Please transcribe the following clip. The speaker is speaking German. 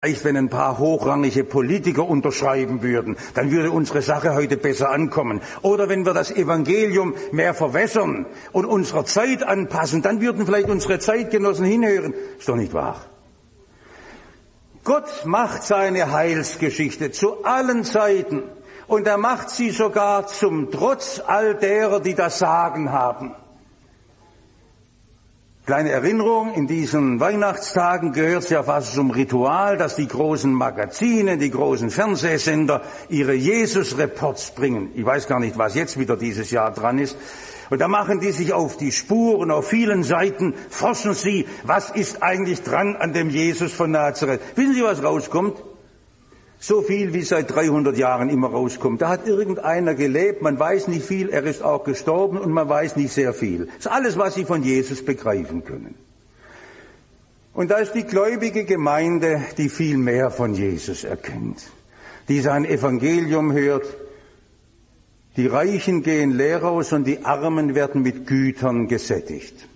Vielleicht, wenn ein paar hochrangige Politiker unterschreiben würden, dann würde unsere Sache heute besser ankommen. Oder wenn wir das Evangelium mehr verwässern und unserer Zeit anpassen, dann würden vielleicht unsere Zeitgenossen hinhören. Ist doch nicht wahr. Gott macht seine Heilsgeschichte zu allen Zeiten und er macht sie sogar zum Trotz all derer, die das Sagen haben. Kleine Erinnerung, in diesen Weihnachtstagen gehört es ja fast zum Ritual, dass die großen Magazine, die großen Fernsehsender ihre Jesus-Reports bringen. Ich weiß gar nicht, was jetzt wieder dieses Jahr dran ist. Und da machen die sich auf die Spur und auf vielen Seiten forschen sie, was ist eigentlich dran an dem Jesus von Nazareth. Wissen Sie, was rauskommt? So viel, wie seit 300 Jahren immer rauskommt. Da hat irgendeiner gelebt, man weiß nicht viel, er ist auch gestorben und man weiß nicht sehr viel. Das ist alles, was Sie von Jesus begreifen können. Und da ist die gläubige Gemeinde, die viel mehr von Jesus erkennt, die sein Evangelium hört. Die Reichen gehen leer aus und die Armen werden mit Gütern gesättigt.